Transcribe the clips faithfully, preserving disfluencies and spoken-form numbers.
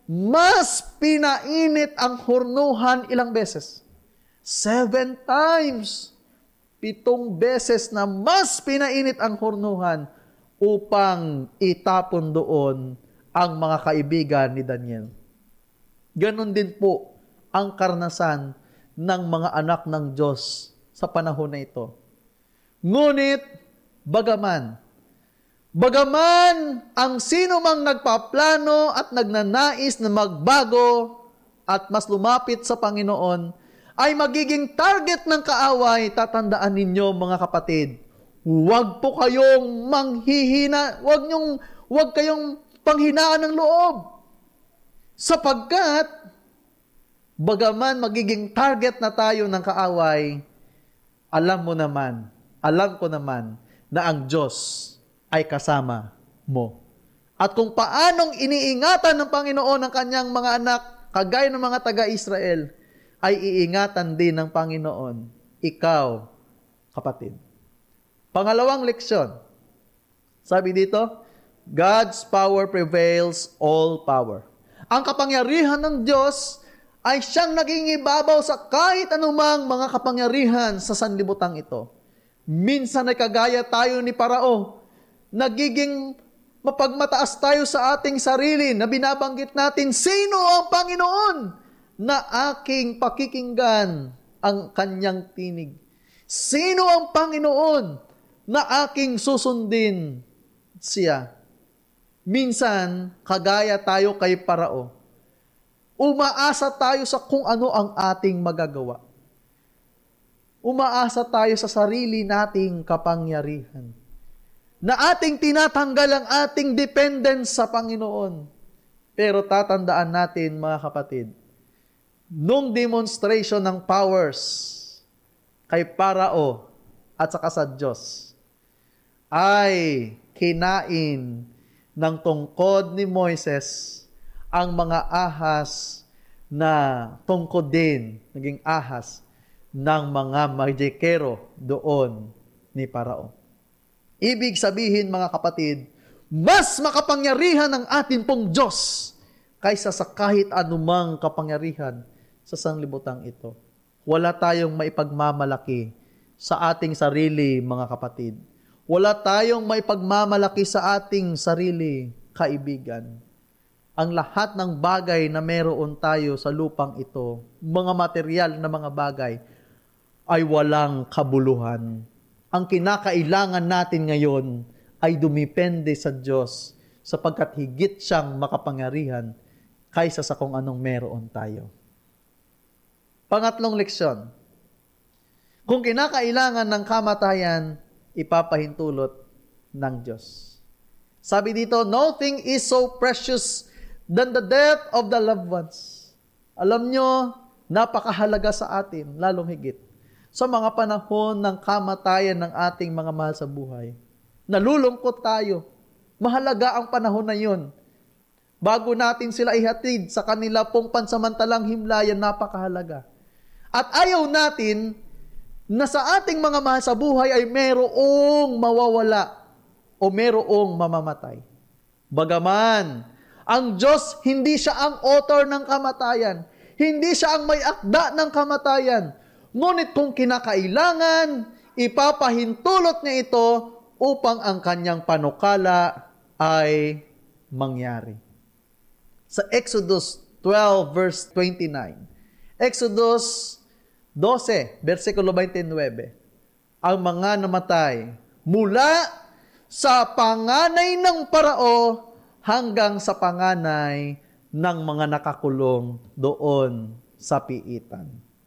mas pinainit ang hurnuhan ilang beses? Seven times. Pitong beses na mas pinainit ang hurnuhan upang itapon doon ang mga kaibigan ni Daniel. Ganon din po ang karanasan ng mga anak ng Diyos sa panahon na ito. Ngunit, bagaman, bagaman ang sino mang nagpaplano at nagnanais na magbago at mas lumapit sa Panginoon, ay magiging target ng kaaway. Tatandaan ninyo mga kapatid, huwag po kayong manghihina, huwag nyong, huwag kayong panghinaan ng loob. Sapagkat, bagaman magiging target na tayo ng kaaway, alam mo naman, alam ko naman na ang Diyos ay kasama mo. At kung paanong iniingatan ng Panginoon ang kanyang mga anak, kagaya ng mga taga-Israel, ay iingatan din ng Panginoon, ikaw, kapatid. Pangalawang leksyon, sabi dito, God's power prevails all power. Ang kapangyarihan ng Diyos ay siyang naging ibabaw sa kahit anumang mga kapangyarihan sa sanlibutan ito. Minsan ay kagaya tayo ni Parao, nagiging mapagmataas tayo sa ating sarili na binabanggit natin, sino ang Panginoon na aking pakikinggan ang kanyang tinig? Sino ang Panginoon na aking susundin siya? Minsan, kagaya tayo kay Parao, umaasa tayo sa kung ano ang ating magagawa. Umaasa tayo sa sarili nating kapangyarihan, na ating tinatanggal ang ating dependence sa Panginoon. Pero tatandaan natin, mga kapatid, nung demonstration ng powers kay Parao at saka sa Diyos, ay kinain ng tungkod ni Moises ang mga ahas na tungkod din, naging ahas ng mga magikero doon ni Parao. Ibig sabihin, mga kapatid, mas makapangyarihan ang atin pong Diyos kaysa sa kahit anumang kapangyarihan sa sanglibutang ito. Wala tayong maipagmamalaki sa ating sarili, mga kapatid. Wala tayong maipagmamalaki sa ating sarili, kaibigan. Ang lahat ng bagay na meron tayo sa lupang ito, mga material na mga bagay, ay walang kabuluhan. Ang kinakailangan natin ngayon ay dumipende sa Diyos sapagkat higit siyang makapangyarihan kaysa sa kung anong meron tayo. Pangatlong leksyon. Kung kinakailangan ng kamatayan, ipapahintulot ng Diyos. Sabi dito, nothing is so precious than the death of the loved ones. Alam nyo, napakahalaga sa atin, lalong higit, sa mga panahon ng kamatayan ng ating mga mahal sa buhay. Nalulungkot tayo. Mahalaga ang panahon na yun. Bago natin sila ihatid sa kanila pong pansamantalang himlayan, napakahalaga. At ayaw natin na sa ating mga mahal sa buhay ay merong mawawala o merong mamamatay. Bagaman, ang Diyos hindi siya ang author ng kamatayan. Hindi siya ang may akda ng kamatayan. Ngunit kung kinakailangan, ipapahintulot niya ito upang ang kanyang panukala ay mangyari. Sa Exodus twelve verse twenty-nine, Exodus twelve, versikulo twenty-nine, ang mga namatay mula sa panganay ng Parao hanggang sa panganay ng mga nakakulong doon sa piitan.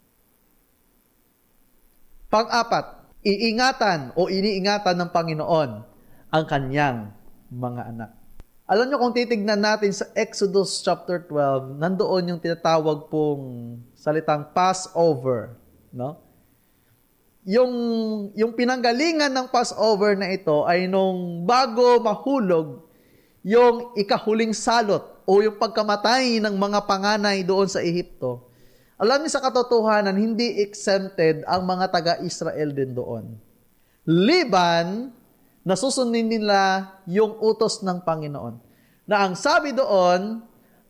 Pang-apat, iingatan o iniingatan ng Panginoon ang kanyang mga anak. Alam nyo, kung titignan natin sa Exodus chapter twelve, nandoon yung tinatawag pong salitang Passover, no? Yung, yung pinanggalingan ng Passover na ito ay nung bago mahulog yung ikahuling salot o yung pagkamatay ng mga panganay doon sa Ehipto. Alam niyo, sa katotohanan, hindi exempted ang mga taga-Israel din doon. Liban, nasusundin nila yung utos ng Panginoon. Na ang sabi doon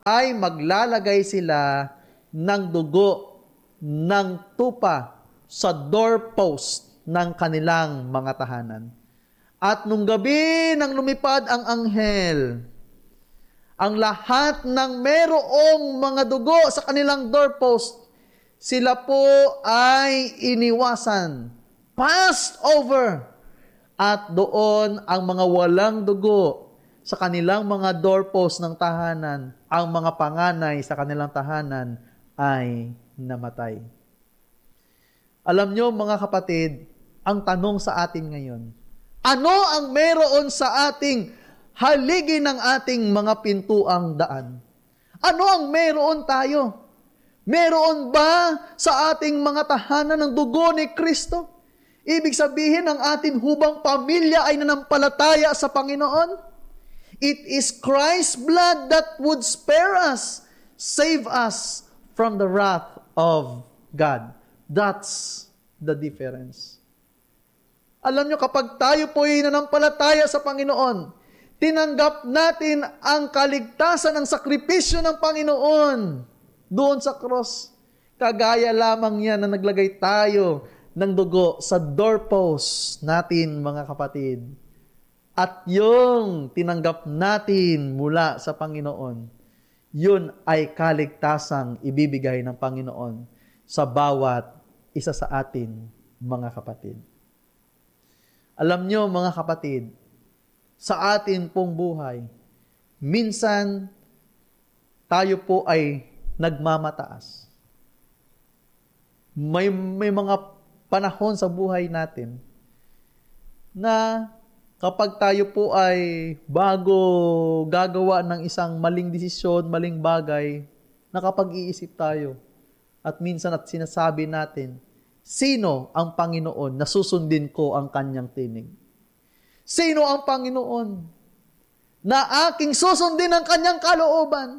ay maglalagay sila ng dugo ng tupa sa doorpost ng kanilang mga tahanan. At nung gabi nang lumipad ang anghel, ang lahat ng merong mga dugo sa kanilang doorpost, sila po ay iniwasan, passed over, at doon ang mga walang dugo sa kanilang mga doorpost ng tahanan, ang mga panganay sa kanilang tahanan ay namatay. Alam nyo mga kapatid, ang tanong sa atin ngayon, ano ang meron sa ating haligi ng ating mga pintuang daan? Ano ang meron tayo? Meron ba sa ating mga tahanan ng dugo ni Kristo? Ibig sabihin, ang ating hubang pamilya ay nanampalataya sa Panginoon. It is Christ's blood that would spare us, save us from the wrath of God. That's the difference. Alam nyo, kapag tayo po ay nanampalataya sa Panginoon, tinanggap natin ang kaligtasan ng sakripisyo ng Panginoon doon sa cross. Kagaya lamang yan na naglagay tayo ng dugo sa doorpost natin, mga kapatid. At yung tinanggap natin mula sa Panginoon, yun ay kaligtasang ibibigay ng Panginoon sa bawat isa sa atin, mga kapatid. Alam nyo, mga kapatid, sa atin pong buhay, minsan tayo po ay nagmamataas. May, may mga panahon sa buhay natin na kapag tayo po ay bago gagawa ng isang maling desisyon, maling bagay, nakapag-iisip tayo. At minsan at sinasabi natin, sino ang Panginoon na susundin ko ang kanyang tinig? Sino ang Panginoon na aking susundin ang kanyang kalooban?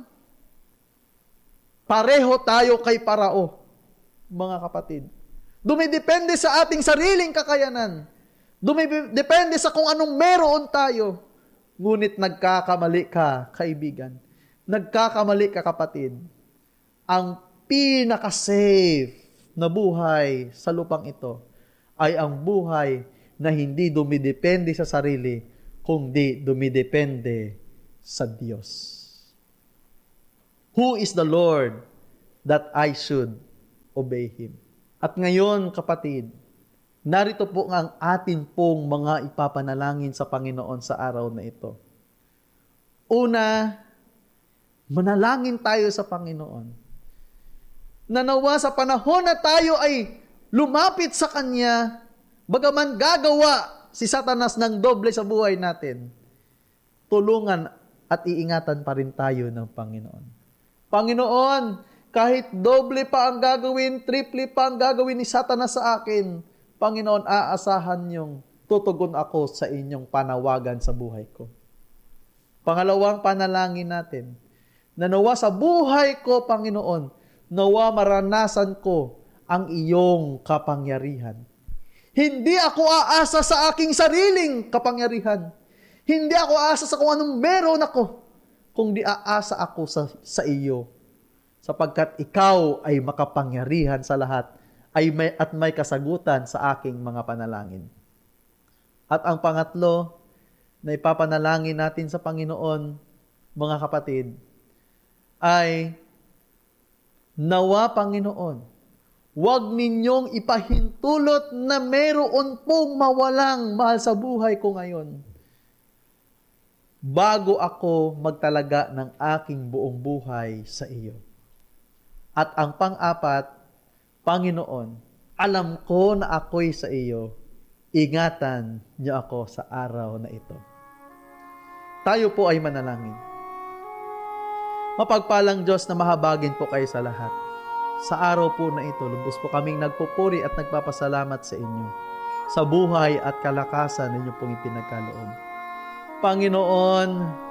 Pareho tayo kay Parao, mga kapatid. Dumidepende sa ating sariling kakayanan. Dumidepende sa kung anong meron tayo. Ngunit nagkakamali ka, kaibigan. Nagkakamali ka, kapatid. Ang pinaka-safe na buhay sa lupang ito ay ang buhay na hindi dumidepende sa sarili, kundi dumidepende sa Diyos. Who is the Lord that I should obey Him? At ngayon, kapatid, narito po ang atin pong mga ipapanalangin sa Panginoon sa araw na ito. Una, manalangin tayo sa Panginoon. Nanawa sa panahon na tayo ay lumapit sa Kanya, bagaman gagawa si Satanas ng doble sa buhay natin, tulungan at iingatan pa rin tayo ng Panginoon. Panginoon, kahit doble pa ang gagawin, triple pa ang gagawin ni Satanas sa akin, Panginoon, aasahan niyong tutugon ako sa inyong panawagan sa buhay ko. Pangalawang panalangin natin, na nawa sa buhay ko, Panginoon, nawa maranasan ko ang iyong kapangyarihan. Hindi ako aasa sa aking sariling kapangyarihan. Hindi ako aasa sa kung anong meron ako, kung di aasa ako sa, sa iyo. Sapagkat ikaw ay makapangyarihan sa lahat ay may, at may kasagutan sa aking mga panalangin. At ang pangatlo na ipapanalangin natin sa Panginoon, mga kapatid, ay nawa, Panginoon, huwag ninyong ipahintulot na meron pong mawalang mahal sa buhay ko ngayon, bago ako magtalaga ng aking buong buhay sa iyo. At ang pang-apat, Panginoon, alam ko na ako'y sa iyo, ingatan niyo ako sa araw na ito. Tayo po ay manalangin. Mapagpalang Diyos na mahabagin po kayo sa lahat. Sa araw po na ito, lubos po kaming nagpupuri at nagpapasalamat sa inyo sa buhay at kalakasan ninyo pong ipinagkaloob. Panginoon,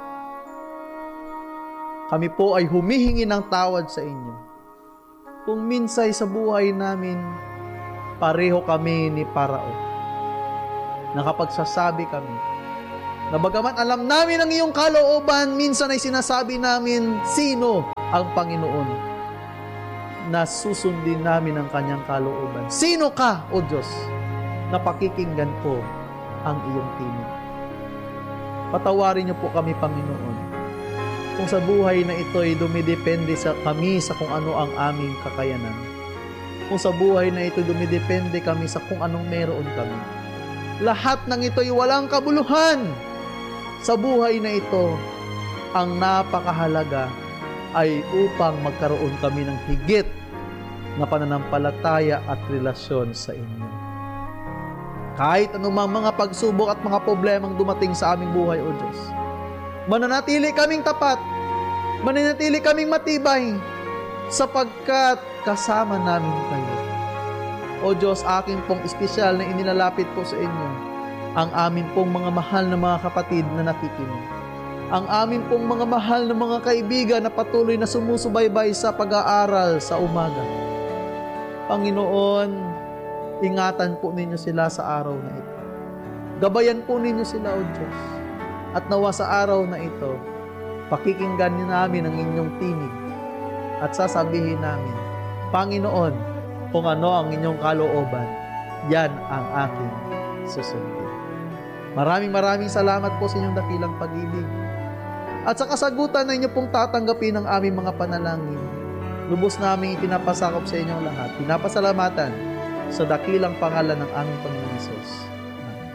kami po ay humihingi ng tawad sa inyo. Kung minsay sa buhay namin, pareho kami ni Parao. Nakapagsasabi kami Na bagamat alam namin ang iyong kalooban, minsan ay sinasabi namin, sino ang Panginoon? Na susundin namin ang kanyang kalooban. Sino ka, O Diyos, na pakikinggan ko ang iyong tinig? Patawarin niyo po kami, Panginoon, kung sa buhay na ito ay dumidepende sa kami sa kung ano ang aming kakayanan. Kung sa buhay na ito dumidepende kami sa kung anong meron kami. Lahat ng ito ay walang kabuluhan. Sa buhay na ito, ang napakahalaga ay upang magkaroon kami ng higit na pananampalataya at relasyon sa inyo. Kahit anumang mga pagsubok at mga problemang dumating sa aming buhay, O Diyos, mananatili kaming tapat, mananatili kaming matibay, sapagkat kasama namin kayo. O Diyos, aking pong espesyal na inilalapit po sa inyo ang amin pong mga mahal na mga kapatid na nakikinig. Ang amin pong mga mahal na mga kaibigan na patuloy na sumusubaybay sa pag-aaral sa umaga. Panginoon, ingatan po ninyo sila sa araw na ito. Gabayan po ninyo sila, O Diyos. At nawa sa araw na ito, pakikinggan niyo namin ang inyong tinig at sasabihin namin, Panginoon, kung ano ang inyong kalooban, yan ang aking susundin. Maraming maraming salamat po sa inyong dakilang pag-ibig. At sa kasagutan na inyo pong tatanggapin ang aming mga panalangin, lubos namin ipinapasakop sa inyong lahat. Pinapasalamatan sa dakilang pangalan ng aming Panginoon Hesus.